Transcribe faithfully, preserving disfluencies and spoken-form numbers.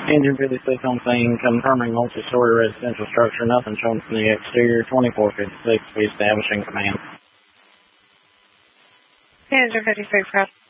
Engine fifty-six on scene, confirming multi-story residential structure, nothing shown from the exterior, twenty-four fifty-six, we establishing command. Engine fifty-six,